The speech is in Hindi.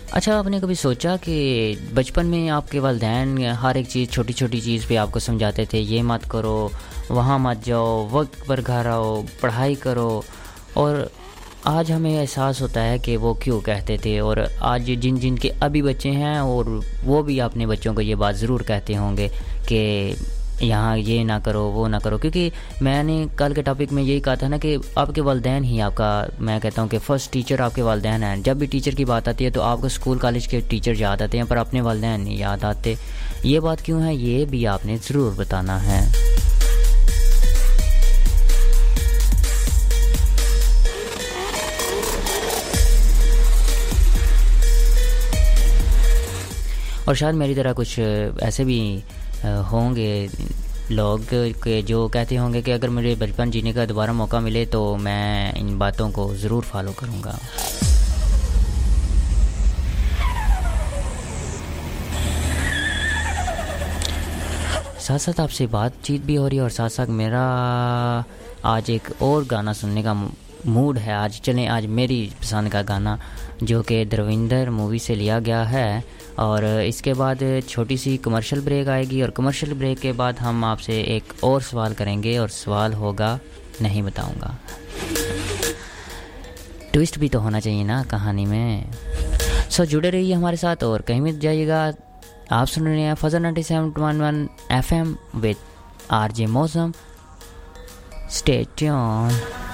अच्छा, आपने कभी सोचा कि बचपन में आपके वालिदैन हर एक चीज़, छोटी छोटी चीज़ पे आपको समझाते थे, ये मत करो, वहाँ मत जाओ, वक्त पर घर आओ, पढ़ाई करो, और आज हमें एहसास होता है कि वो क्यों कहते थे। और आज जिन जिन के अभी बच्चे हैं, और वो भी अपने बच्चों को ये बात ज़रूर कहते होंगे कि यहाँ ये ना करो, वो ना करो, क्योंकि मैंने कल के टॉपिक में यही कहा था ना कि आपके वालिदैन ही आपका, मैं कहता हूँ कि फ़र्स्ट टीचर आपके वालिदैन हैं। जब भी टीचर की बात आती है तो आपको स्कूल कॉलेज के टीचर याद आते हैं, पर अपने वालिदैन नहीं याद आते। ये बात क्यों है, ये भी आपने ज़रूर बताना है। और शायद मेरी तरह कुछ ऐसे भी होंगे लोग के जो कहते होंगे कि अगर मुझे बचपन जीने का दोबारा मौका मिले तो मैं इन बातों को ज़रूर फॉलो करूँगा। साथ साथ आपसे बातचीत भी हो रही है, और साथ साथ मेरा आज एक और गाना सुनने का मूड है। आज चलें, आज मेरी पसंद का गाना जो कि धर्मेंद्र मूवी से लिया गया है। और इसके बाद छोटी सी कमर्शियल ब्रेक आएगी, और कमर्शियल ब्रेक के बाद हम आपसे एक और सवाल करेंगे, और सवाल होगा नहीं बताऊंगा। ट्विस्ट भी तो होना चाहिए ना कहानी में। सो जुड़े रहिए हमारे साथ और कहीं मत जाइएगा। आप सुन रहे हैं फजर 97.1 FM विद RJ मौसम। Stay tuned.